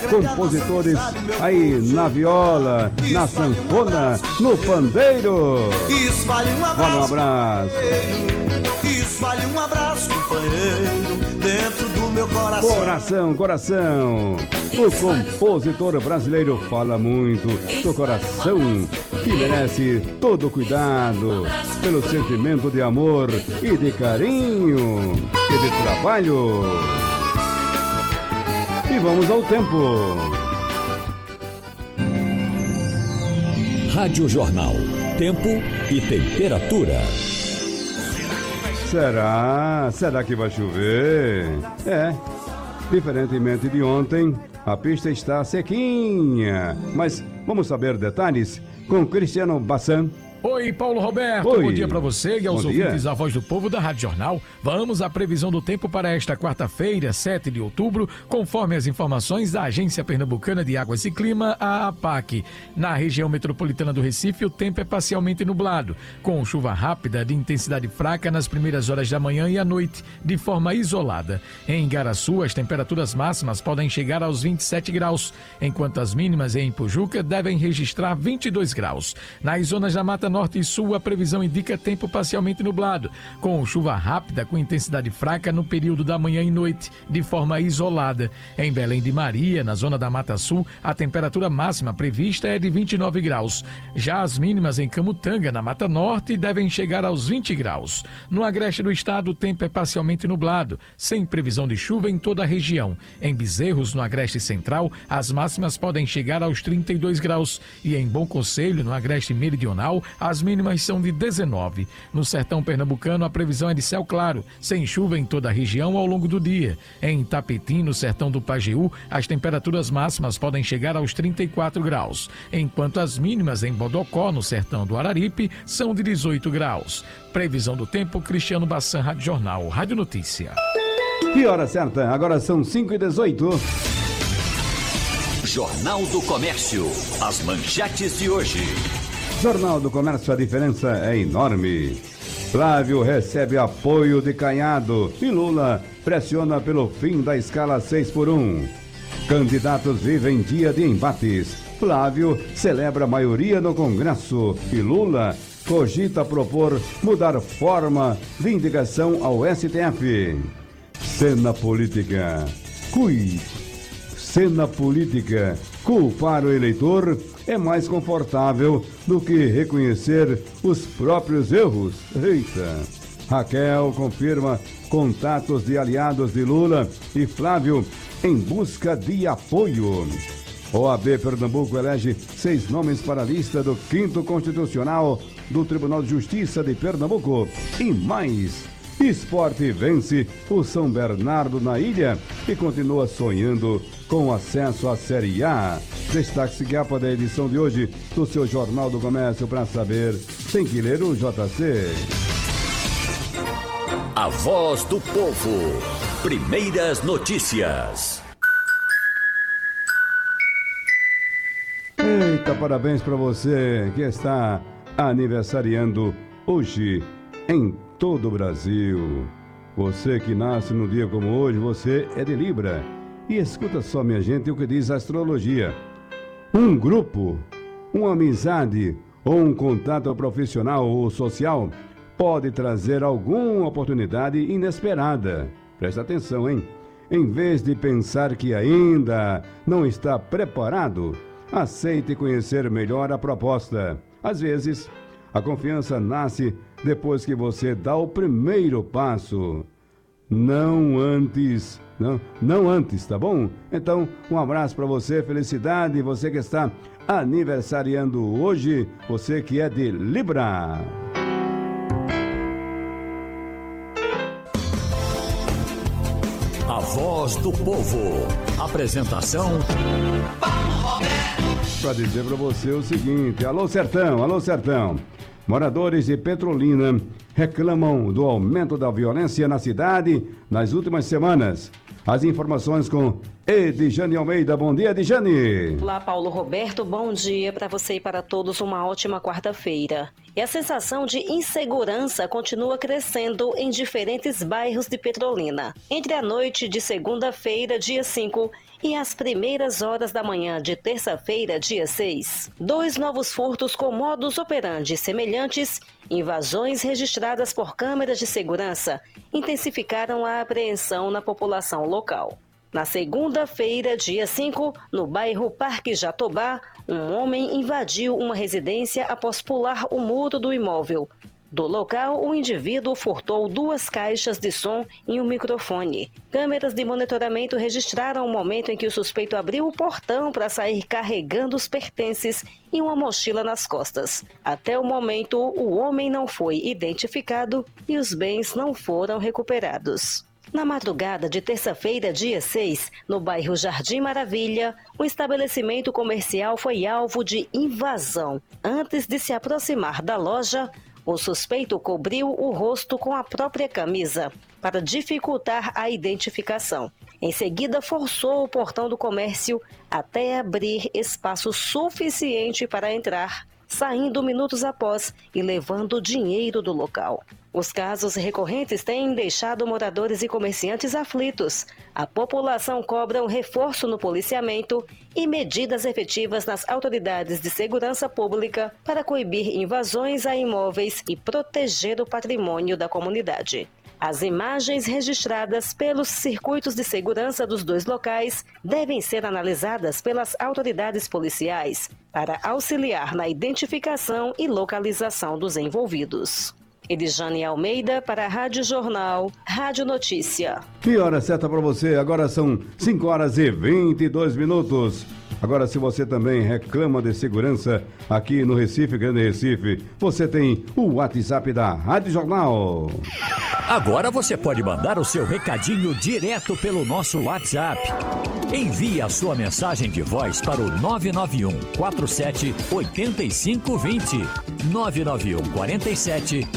compositores aí na viola, na sanfona, no pandeiro. Vale um abraço. Isso vale um abraço, companheiro, dentro do meu coração. Coração. O compositor brasileiro fala muito do coração, que merece todo cuidado, pelo sentimento de amor e de carinho e de trabalho. E vamos ao tempo. Rádio Jornal. Tempo e temperatura. Será que vai chover? Diferentemente de ontem, a pista está sequinha. Mas vamos saber detalhes com Cristiano Bassan. Oi, Paulo Roberto. Oi. Bom dia para você e aos Bom ouvintes dia. da Voz do Povo da Rádio Jornal. Vamos à previsão do tempo para esta quarta-feira, 7 de outubro, conforme as informações da Agência Pernambucana de Águas e Clima, a APAC. Na região metropolitana do Recife, o tempo é parcialmente nublado, com chuva rápida de intensidade fraca nas primeiras horas da manhã e à noite, de forma isolada. Em Igaraçu, as temperaturas máximas podem chegar aos 27 graus, enquanto as mínimas em Ipujuca devem registrar 22 graus. Nas zonas da Mata Norte e Sul, a previsão indica tempo parcialmente nublado, com chuva rápida com intensidade fraca no período da manhã e noite, de forma isolada. Em Belém de Maria, na zona da Mata Sul, a temperatura máxima prevista é de 29 graus. Já as mínimas em Camutanga, na Mata Norte, devem chegar aos 20 graus. No agreste do estado, o tempo é parcialmente nublado, sem previsão de chuva em toda a região. Em Bezerros, no agreste central, as máximas podem chegar aos 32 graus. E em Bom Conselho, no agreste meridional, as mínimas são de 19. No sertão pernambucano, a previsão é de céu claro, sem chuva em toda a região ao longo do dia. Em Itapetim, no sertão do Pajeú, as temperaturas máximas podem chegar aos 34 graus, enquanto as mínimas em Bodocó, no sertão do Araripe, são de 18 graus. Previsão do tempo, Cristiano Bassan, Rádio Jornal, Rádio Notícia. Que hora certa? Agora são 5h18. Jornal do Comércio. As manchetes de hoje. Jornal do Comércio, a diferença é enorme. Flávio recebe apoio de Caiado e Lula pressiona pelo fim da escala 6x1. Candidatos vivem dia de embates. Flávio celebra maioria no Congresso e Lula cogita propor mudar forma de indicação ao STF. Cena política. Cena política. Culpar o eleitor é mais confortável do que reconhecer os próprios erros. Eita! Raquel confirma contatos de aliados de Lula e Flávio em busca de apoio. OAB Pernambuco elege 6 nomes para a lista do 5º Constitucional do Tribunal de Justiça de Pernambuco. E mais, Esporte vence o São Bernardo na ilha e continua sonhando com acesso à Série A. Destaque-se capa da edição de hoje do seu Jornal do Comércio. Para saber, tem que ler o JC. A Voz do Povo. Primeiras notícias. Eita, parabéns para você que está aniversariando hoje em todo o Brasil. Você que nasce no dia como hoje, você é de Libra. E escuta só, minha gente, o que diz a astrologia. Um grupo, uma amizade ou um contato profissional ou social pode trazer alguma oportunidade inesperada. Presta atenção, hein? Em vez de pensar que ainda não está preparado, aceite conhecer melhor a proposta. Às vezes, a confiança nasce depois que você dá o primeiro passo. Não antes, tá bom? Então, um abraço para você, felicidade, você que está aniversariando hoje, você que é de Libra. A Voz do Povo. Apresentação Paulo Roberto. Para dizer para você o seguinte, alô Sertão. Moradores de Petrolina reclamam do aumento da violência na cidade nas últimas semanas. As informações com Edjane Almeida. Bom dia, Edjane. Olá, Paulo Roberto. Bom dia para você e para todos. Uma ótima quarta-feira. E a sensação de insegurança continua crescendo em diferentes bairros de Petrolina. Entre a noite de segunda-feira, dia 5, e às primeiras horas da manhã de terça-feira, dia 6, 2 novos furtos com modus operandi semelhantes, invasões registradas por câmeras de segurança, intensificaram a apreensão na população local. Na segunda-feira, dia 5, no bairro Parque Jatobá, um homem invadiu uma residência após pular o muro do imóvel. Do local, o indivíduo furtou 2 caixas de som e um microfone. Câmeras de monitoramento registraram o momento em que o suspeito abriu o portão para sair carregando os pertences e uma mochila nas costas. Até o momento, o homem não foi identificado e os bens não foram recuperados. Na madrugada de terça-feira, dia 6, no bairro Jardim Maravilha, um estabelecimento comercial foi alvo de invasão. Antes de se aproximar da loja, o suspeito cobriu o rosto com a própria camisa para dificultar a identificação. Em seguida, forçou o portão do comércio até abrir espaço suficiente para entrar, saindo minutos após e levando dinheiro do local. Os casos recorrentes têm deixado moradores e comerciantes aflitos. A população cobra um reforço no policiamento e medidas efetivas nas autoridades de segurança pública para coibir invasões a imóveis e proteger o patrimônio da comunidade. As imagens registradas pelos circuitos de segurança dos 2 locais devem ser analisadas pelas autoridades policiais para auxiliar na identificação e localização dos envolvidos. Edjane Almeida para a Rádio Jornal, Rádio Notícia. Que hora certa para você? Agora são 5h22. Agora, se você também reclama de segurança aqui no Recife, Grande Recife, você tem o WhatsApp da Rádio Jornal. Agora você pode mandar o seu recadinho direto pelo nosso WhatsApp. Envie a sua mensagem de voz para o 991 47 8520. 991 47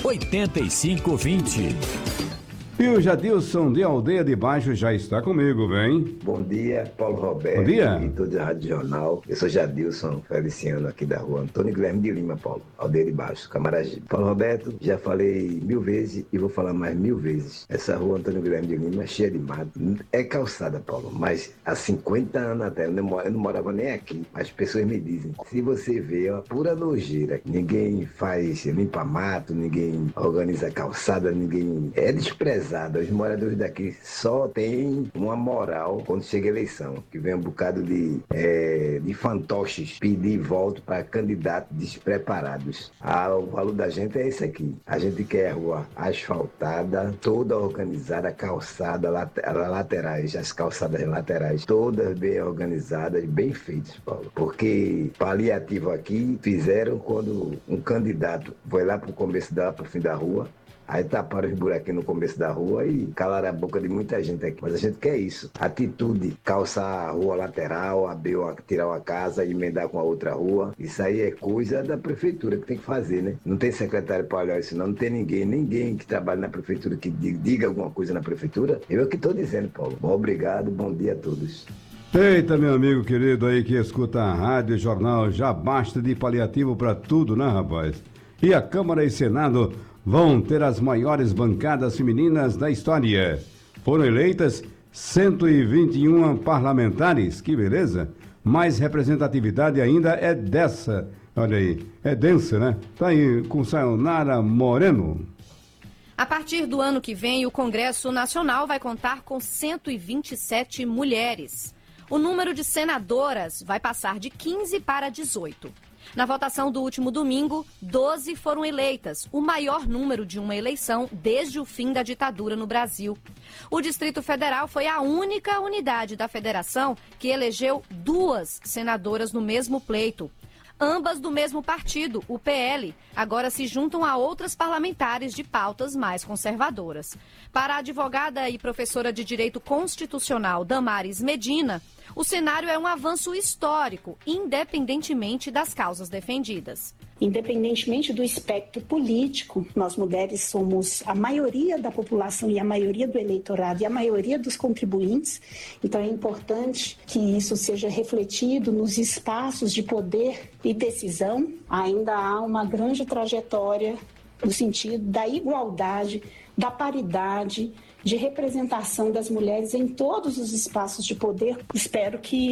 8520. E o Jadilson de Aldeia de Baixo já está comigo, vem? Bom dia, Paulo Roberto. Bom dia. E todo a Rádio Jornal. Eu sou Jadilson Feliciano, aqui da rua Antônio Guilherme de Lima, Paulo. Aldeia de Baixo, Camaragibe. Paulo Roberto, já falei 1000 vezes e vou falar mais 1000 vezes. Essa rua Antônio Guilherme de Lima é cheia de mato. É calçada, Paulo, mas há 50 anos até, eu não morava nem aqui. As pessoas me dizem, se você vê, é uma pura nojeira. Ninguém faz limpa mato, ninguém organiza calçada, ninguém... É desprezado. Os moradores daqui só têm uma moral quando chega a eleição, que vem um bocado de fantoches pedir voto para candidatos despreparados. O valor da gente é esse aqui. A gente quer a rua asfaltada, toda organizada, calçada, laterais, as calçadas laterais, todas bem organizadas, bem feitas, Paulo. Porque paliativo aqui fizeram quando um candidato foi lá para o começo para o fim da rua, aí taparam os buraquinhos no começo da rua e calaram a boca de muita gente aqui. Mas a gente quer isso. Atitude, calçar a rua lateral, tirar uma casa e emendar com a outra rua. Isso aí é coisa da prefeitura que tem que fazer, né? Não tem secretário para olhar isso, não tem ninguém que trabalha na prefeitura que diga alguma coisa na prefeitura. Eu é que estou dizendo, Paulo. Bom, obrigado, bom dia a todos. Eita, meu amigo querido aí que escuta a Rádio Jornal, já basta de paliativo para tudo, né, rapaz? E a Câmara e Senado vão ter as maiores bancadas femininas da história. Foram eleitas 121 parlamentares, que beleza. Mais representatividade ainda é dessa, olha aí, é densa, né? Tá aí com Sayonara Moreno. A partir do ano que vem, o Congresso Nacional vai contar com 127 mulheres. O número de senadoras vai passar de 15 para 18. Na votação do último domingo, 12 foram eleitas, o maior número de uma eleição desde o fim da ditadura no Brasil. O Distrito Federal foi a única unidade da federação que elegeu 2 senadoras no mesmo pleito. Ambas do mesmo partido, o PL, agora se juntam a outras parlamentares de pautas mais conservadoras. Para a advogada e professora de Direito Constitucional Damares Medina, o cenário é um avanço histórico, independentemente das causas defendidas. Independentemente do espectro político, nós mulheres somos a maioria da população e a maioria do eleitorado e a maioria dos contribuintes. Então é importante que isso seja refletido nos espaços de poder e decisão. Ainda há uma grande trajetória no sentido da igualdade, da paridade de representação das mulheres em todos os espaços de poder. Espero que